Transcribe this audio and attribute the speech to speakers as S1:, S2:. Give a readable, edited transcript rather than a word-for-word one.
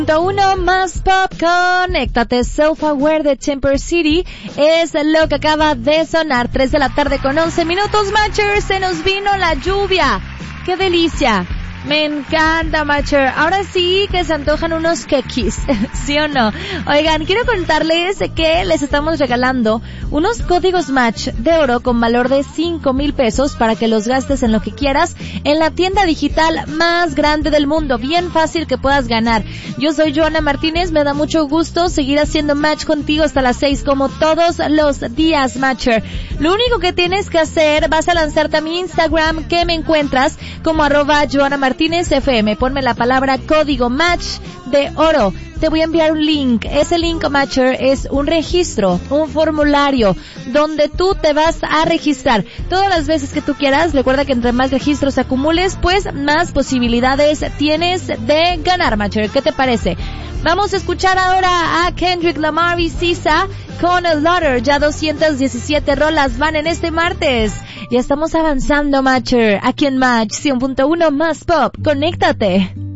S1: Uno más pop, conéctate. Self-Aware de Temper City es lo que acaba de sonar. 3 de la tarde con 11 minutos, Matcher. Se nos vino la lluvia. ¡Qué delicia! Me encanta, Matcher. Ahora sí que se antojan unos quequis, ¿sí o no? Oigan, quiero contarles que les estamos regalando unos códigos Match de oro con valor de 5,000 pesos para que los gastes en lo que quieras en la tienda digital más grande del mundo. Bien fácil que puedas ganar. Yo soy Joana Martínez, me da mucho gusto seguir haciendo Match contigo hasta las 6 como todos los días, Matcher. Lo único que tienes que hacer, vas a lanzarte a mi Instagram, que me encuentras como @JoanaMartinezFM. Ponme la palabra código Match de oro. Te voy a enviar un link. Ese link, Matcher, es un registro, un formulario donde tú te vas a registrar todas las veces que tú quieras. Recuerda que entre más registros acumules, pues más posibilidades tienes de ganar, Matcher. ¿Qué te parece? Vamos a escuchar ahora a Kendrick Lamar y SZA con el Lauder. Ya 217 rolas van en este martes. Ya estamos avanzando, Matcher. Aquí en Match 100.1 más pop. Conéctate.